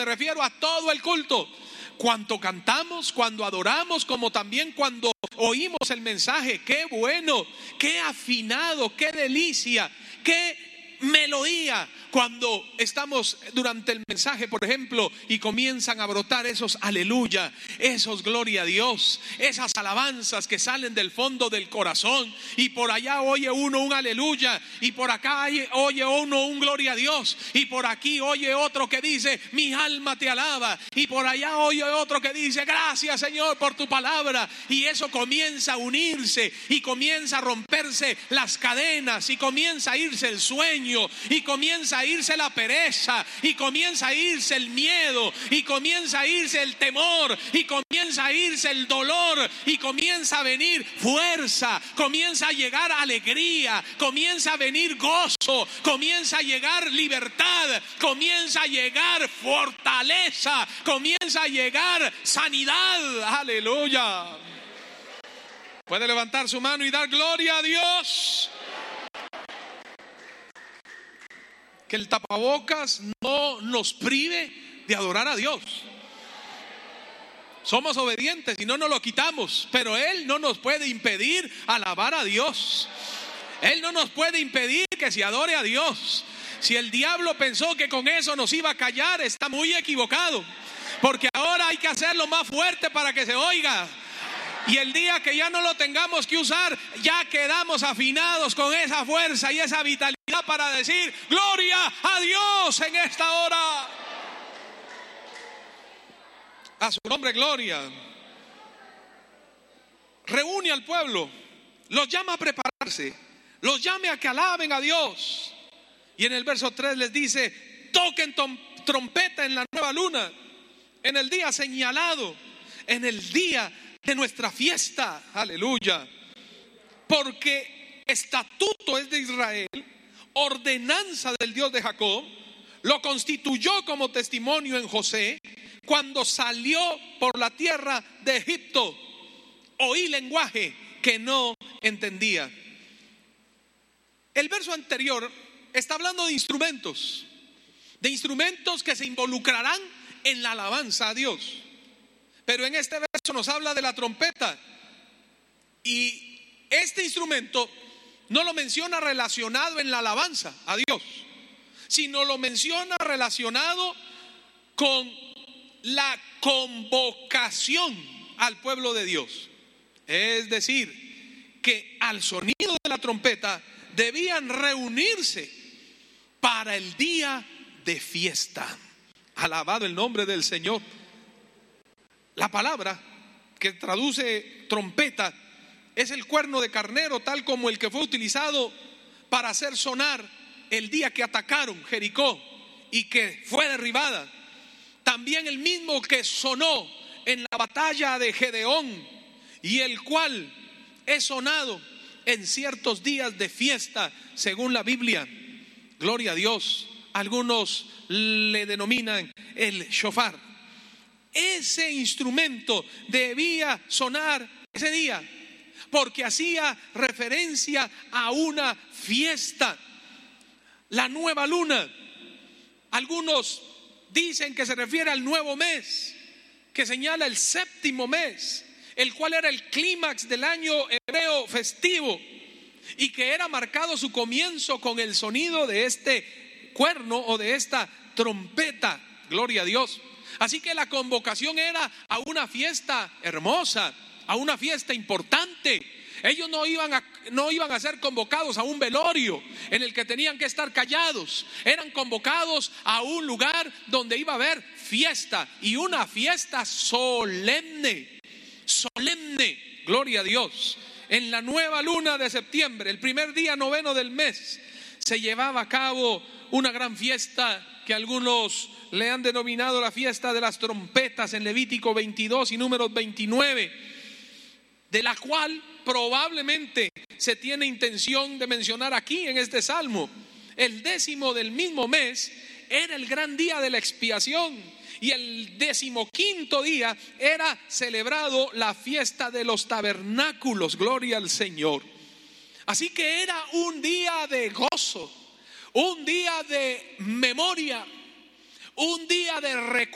refiero a todo el culto. Cuando cantamos, cuando adoramos, como también cuando oímos el mensaje. Qué bueno, qué afinado, qué delicia, qué melodía. Cuando estamos durante el mensaje, por ejemplo, y comienzan a brotar esos aleluya, esos gloria a Dios, esas alabanzas que salen del fondo del corazón, y por allá oye uno un aleluya, y por acá oye uno un gloria a Dios, y por aquí oye otro que dice mi alma te alaba, y por allá oye otro que dice gracias Señor por tu palabra, y eso comienza a unirse, y comienza a romperse las cadenas, y comienza a irse el sueño, y comienza a irse la pereza, y comienza a irse el miedo, y comienza a irse el temor, y comienza a irse el dolor, y comienza a venir fuerza, comienza a llegar alegría, comienza a venir gozo, comienza a llegar libertad, comienza a llegar fortaleza, comienza a llegar sanidad. Aleluya. Puede levantar su mano y dar gloria a Dios. Que el tapabocas no nos prive de adorar a Dios. Somos obedientes y no nos lo quitamos, pero Él no nos puede impedir alabar a Dios. Él no nos puede impedir que se adore a Dios. Si el diablo pensó que con eso nos iba a callar, está muy equivocado, porque ahora hay que hacerlo más fuerte para que se oiga. Y el día que ya no lo tengamos que usar, ya quedamos afinados con esa fuerza y esa vitalidad para decir gloria a Dios en esta hora. A su nombre gloria. Reúne al pueblo, los llama a prepararse, los llame a que alaben a Dios. Y en el verso 3 les dice: toquen trompeta en la nueva luna, en el día señalado, en el día de nuestra fiesta. Aleluya. Porque estatuto es de Israel, ordenanza del Dios de Jacob, lo constituyó como testimonio en José, cuando salió por la tierra de Egipto. Oí lenguaje que no entendía. El verso anterior está hablando de instrumentos que se involucrarán en la alabanza a Dios. Pero en este verso nos habla de la trompeta, y este instrumento no lo menciona relacionado en la alabanza a Dios, sino lo menciona relacionado con la convocación al pueblo de Dios. Es decir, que al sonido de la trompeta debían reunirse para el día de fiesta. Alabado el nombre del Señor. La palabra que traduce trompeta es el cuerno de carnero, tal como el que fue utilizado para hacer sonar el día que atacaron Jericó y que fue derribada. También el mismo que sonó en la batalla de Gedeón, y el cual es sonado en ciertos días de fiesta, según la Biblia. Gloria a Dios. Algunos le denominan el shofar. Ese instrumento debía sonar ese día, porque hacía referencia a una fiesta. La nueva luna, algunos dicen que se refiere al nuevo mes, que señala el séptimo mes, el cual era el clímax del año hebreo festivo, y que era marcado su comienzo con el sonido de este cuerno o de esta trompeta. Gloria a Dios. Así que la convocación era a una fiesta hermosa, a una fiesta importante. Ellos no iban a ser convocados a un velorio en el que tenían que estar callados. Eran convocados a un lugar donde iba a haber fiesta, y una fiesta solemne. Solemne, gloria a Dios. En la nueva luna de septiembre, el primer día noveno del mes, se llevaba a cabo una gran fiesta que algunos le han denominado la fiesta de las trompetas en Levítico 22 y Números 29, de la cual probablemente se tiene intención de mencionar aquí en este salmo. El 10º del mismo mes era el gran día de la expiación, y el 15º día era celebrado la fiesta de los tabernáculos. Gloria al Señor. Así que era un día de gozo, un día de memoria, un día de recuerdo